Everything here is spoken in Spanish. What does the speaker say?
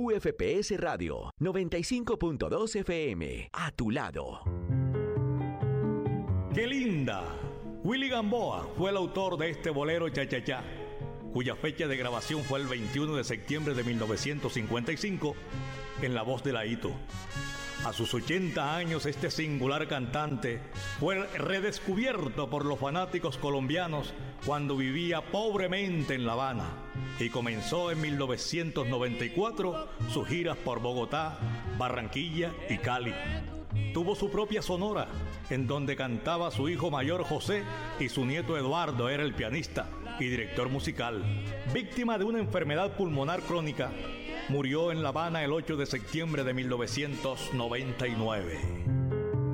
UFPS Radio 95.2 FM, a tu lado. ¡Qué linda! Willy Gamboa fue el autor de este bolero cha-cha-cha, cuya fecha de grabación fue el 21 de septiembre de 1955, en la voz de Laíto. A sus 80 años, este singular cantante fue redescubierto por los fanáticos colombianos cuando vivía pobremente en La Habana y comenzó en 1994 sus giras por Bogotá, Barranquilla y Cali. Tuvo su propia sonora, en donde cantaba su hijo mayor José y su nieto Eduardo era el pianista y director musical. Víctima de una enfermedad pulmonar crónica, murió en La Habana el 8 de septiembre de 1999.